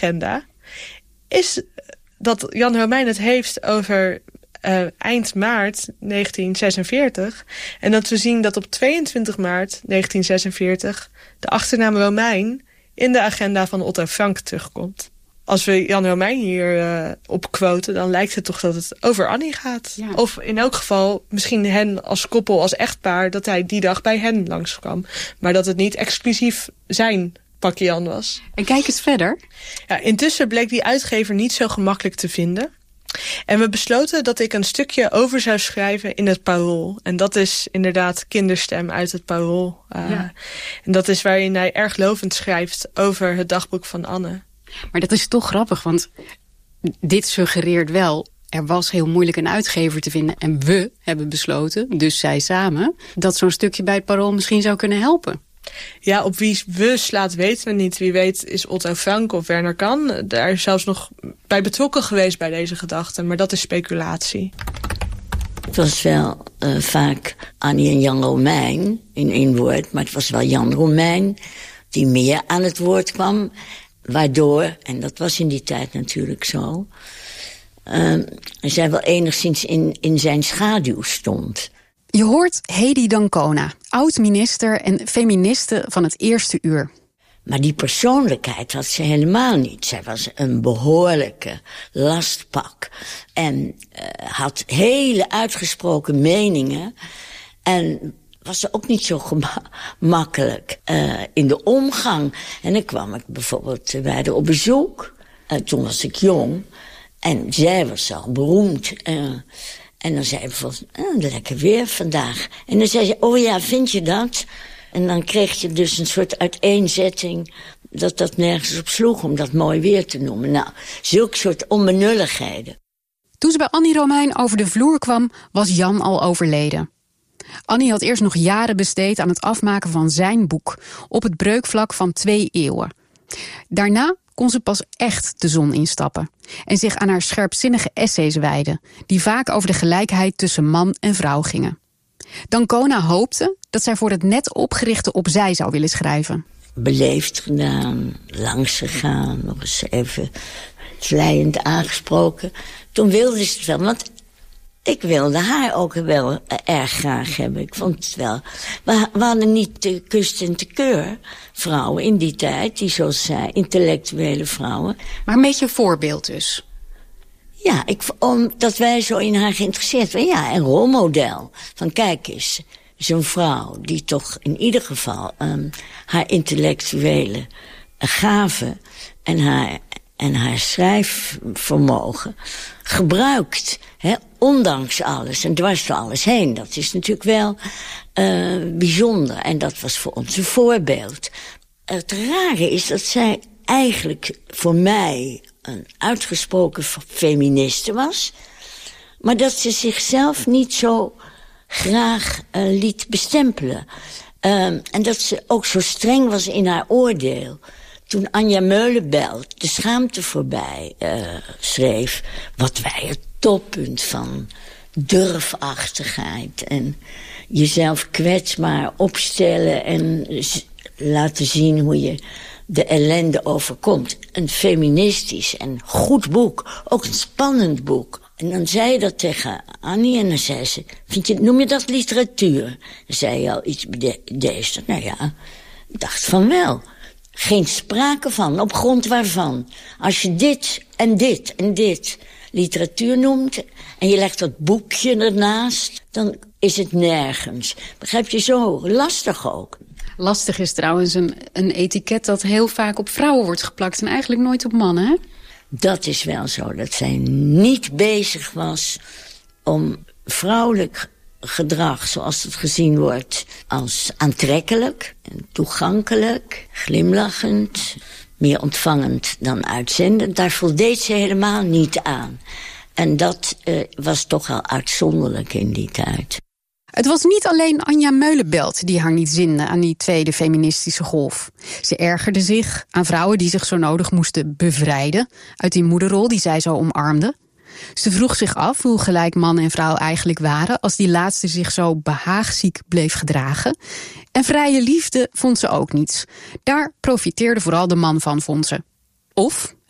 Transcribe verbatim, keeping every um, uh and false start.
agenda is dat Jan Romein het heeft over uh, eind maart negentien zesenveertig. En dat we zien dat op tweeëntwintig maart negentien zesenveertig de achternaam Romein in de agenda van Otto Frank terugkomt. Als we Jan Romein hier uh, op quoten, dan lijkt het toch dat het over Annie gaat. Ja. Of in elk geval misschien hen als koppel, als echtpaar, dat hij die dag bij hen langskwam. Maar dat het niet exclusief zijn pakje Jan was. En kijk eens verder. Ja, intussen bleek die uitgever niet zo gemakkelijk te vinden. En we besloten dat ik een stukje over zou schrijven in het Parool. En dat is inderdaad Kinderstem uit het Parool. Uh, ja. En dat is waarin hij erg lovend schrijft over het dagboek van Anne. Maar dat is toch grappig, want dit suggereert wel, er was heel moeilijk een uitgever te vinden. En we hebben besloten, dus zij samen, dat zo'n stukje bij het Parool misschien zou kunnen helpen. Ja, op wie we slaat weten we niet. Wie weet is Otto Frank of Werner Kan daar is zelfs nog bij betrokken geweest bij deze gedachte. Maar dat is speculatie. Het was wel uh, vaak Annie en Jan Romein in één woord. Maar het was wel Jan Romein die meer aan het woord kwam. Waardoor, en dat was in die tijd natuurlijk zo, uh, zij wel enigszins in, in zijn schaduw stond. Je hoort Hedy Dancona, oud-minister en feministe van het eerste uur. Maar die persoonlijkheid had ze helemaal niet. Zij was een behoorlijke lastpak. En uh, had hele uitgesproken meningen. En was ze ook niet zo gemakkelijk uh, in de omgang. En dan kwam ik bijvoorbeeld bij haar op bezoek. Uh, toen was ik jong. En zij was al beroemd. Uh, en dan zei ze bijvoorbeeld, oh, lekker weer vandaag. En dan zei ze, oh ja, vind je dat? En dan kreeg je dus een soort uiteenzetting dat dat nergens op sloeg om dat mooi weer te noemen. Nou, zulke soort onbenulligheden. Toen ze bij Annie Romein over de vloer kwam, was Jan al overleden. Annie had eerst nog jaren besteed aan het afmaken van zijn boek, op het breukvlak van twee eeuwen. Daarna kon ze pas echt de zon instappen en zich aan haar scherpzinnige essays wijden, die vaak over de gelijkheid tussen man en vrouw gingen. Dancona hoopte dat zij voor het net opgerichte Opzij zou willen schrijven. Beleefd gedaan, langs gegaan, nog eens even vleiend aangesproken. Toen wilde ze het wel, want ik wilde haar ook wel erg graag hebben. Ik vond het wel. We, we hadden niet de kust en de keur vrouwen in die tijd, die zoals zij, intellectuele vrouwen. Maar een beetje een voorbeeld dus. Ja, ik, omdat wij zo in haar geïnteresseerd waren. Ja, een rolmodel. Van kijk eens, zo'n vrouw die toch in ieder geval um, haar intellectuele gave en haar, en haar schrijfvermogen gebruikt. Hè, ondanks alles en dwars door alles heen. Dat is natuurlijk wel uh, bijzonder. En dat was voor ons een voorbeeld. Het rare is dat zij eigenlijk voor mij een uitgesproken feministe was, maar dat ze zichzelf niet zo graag uh, liet bestempelen. Uh, en dat ze ook zo streng was in haar oordeel. Toen Anja Meulenbelt De Schaamte voorbij uh, schreef, wat wij het toppunt van durfachtigheid en jezelf kwetsbaar opstellen en laten zien hoe je de ellende overkomt. Een feministisch en goed boek. Ook een spannend boek. En dan zei je dat tegen Annie en dan zei ze, vind je, noem je dat literatuur? Dan zei je al iets bij deze. Nou ja, ik dacht van wel. Geen sprake van, op grond waarvan. Als je dit en dit en dit literatuur noemt en je legt dat boekje ernaast, dan is het nergens. Begrijp je, zo lastig ook. Lastig is trouwens een, een etiket dat heel vaak op vrouwen wordt geplakt en eigenlijk nooit op mannen, hè? Dat is wel zo, dat zij niet bezig was om vrouwelijk gedrag, zoals het gezien wordt, als aantrekkelijk en toegankelijk, glimlachend, meer ontvangend dan uitzendend. Daar voldeed ze helemaal niet aan. En dat uh, was toch al uitzonderlijk in die tijd. Het was niet alleen Anja Meulenbelt die haar niet zinde aan die tweede feministische golf. Ze ergerde zich aan vrouwen die zich zo nodig moesten bevrijden uit die moederrol die zij zo omarmde. Ze vroeg zich af hoe gelijk man en vrouw eigenlijk waren als die laatste zich zo behaagziek bleef gedragen. En vrije liefde vond ze ook niets. Daar profiteerde vooral de man van, vond ze. Of,